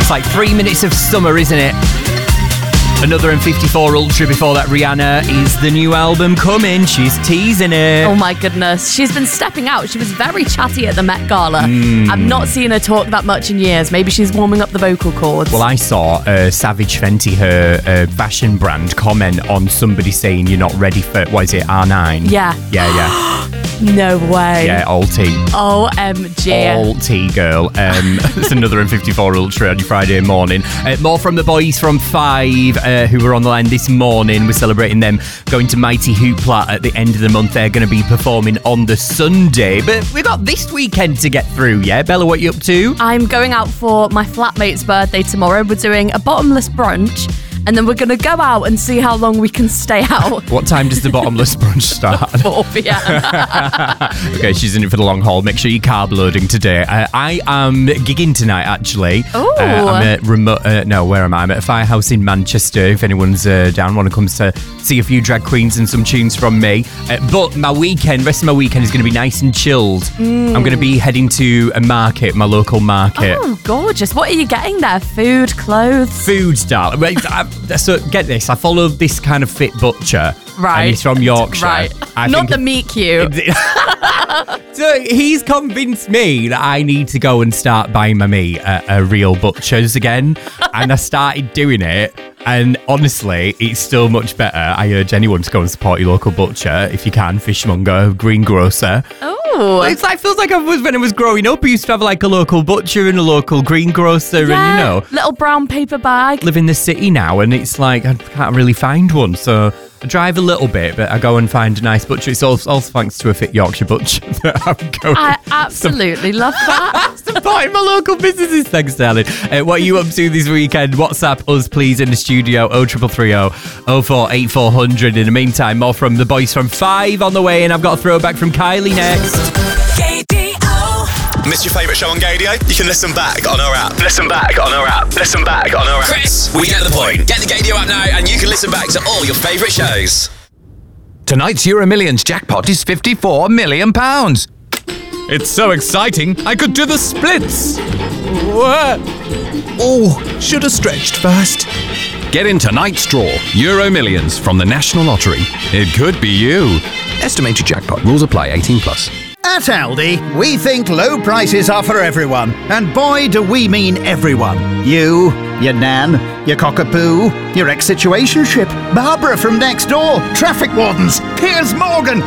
It's like 3 minutes of summer, isn't it? Another M54 Ultra before that. Rihanna is the new album coming. She's teasing it. Oh my goodness. She's been stepping out. She was very chatty at the Met Gala. I've not seen her talk that much in years. Maybe she's warming up the vocal cords. Well, I saw Savage Fenty, her fashion brand, comment on somebody saying you're not ready for, what is it, R9? Yeah. Yeah. No way. Yeah, all tea. OMG. All tea, girl. It's another M54 Ultra on your Friday morning. More from the boys from Five, who were on the line this morning. We're celebrating them going to Mighty Hoopla at the end of the month. They're going to be performing on the Sunday. But we've got this weekend to get through, yeah? Bella, what are you up to? I'm going out for my flatmate's birthday tomorrow. We're doing a bottomless brunch. And then we're going to go out and see how long we can stay out. What time does the bottomless brunch start? 4 p.m. Okay, she's in it for the long haul. Make sure you're carb loading today. I am gigging tonight, actually. Oh. I'm at where am I? I'm at a firehouse in Manchester. If anyone's down, want to come to see a few drag queens and some tunes from me. But my rest of my weekend is going to be nice and chilled. I'm going to be heading to a market, my local market. Oh, gorgeous. What are you getting there? Food, clothes? Food, darling. So get this, I follow this kind of fit butcher. Right. And he's from Yorkshire. Right. Not the meat cute. So he's convinced me that I need to go and start buying my meat at a real butcher's again. And I started doing it. And honestly, it's still much better. I urge anyone to go and support your local butcher if you can. Fishmonger, greengrocer. Oh. Feels like when I was growing up, I used to have like a local butcher and a local greengrocer, Yeah, and little brown paper bag. live in the city now, and it's like I can't really find one. So I drive a little bit, but I go and find a nice butcher. It's also thanks to a fit Yorkshire butcher that I'm going. I absolutely love that. Supporting my local businesses. Thanks, darling. What are you up to this weekend? WhatsApp us, please, in the studio. 0330 048400. In the meantime, more from the boys from Five on the way, and I've got a throwback from Kylie next. Missed your favourite show on Gadio? You can listen back on our app. Listen back on our app. Chris, we get the point. Get the Gadio app now and you can listen back to all your favourite shows. Tonight's Euro Millions jackpot is £54 million. It's so exciting, I could do the splits. What? Oh, should have stretched first. Get in tonight's draw, Euro Millions from the National Lottery. It could be you. Estimated jackpot. Rules apply. 18+. At Aldi, we think low prices are for everyone. And boy, do we mean everyone. You, your nan, your cockapoo, your ex-situationship, Barbara from next door, traffic wardens, Piers Morgan,